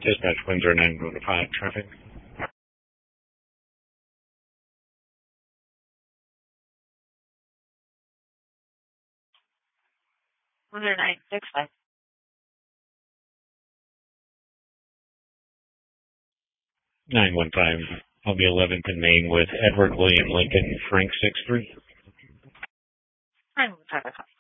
Dispatch Windsor 915 traffic. Windsor 965. 915 on the 11th in Maine with Edward William Lincoln, Frank 63. 915.